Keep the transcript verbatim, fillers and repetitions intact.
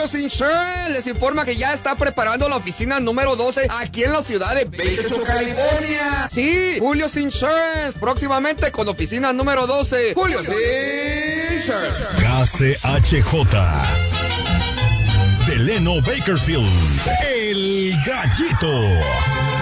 Julio's Insurance les informa que ya está preparando la oficina número doce aquí en la ciudad de Bakersfield, California. Sí, Julio's Insurance, próximamente con oficina número doce. Julio's Insurance. K C H J. Delano Bakersfield, El Gallito.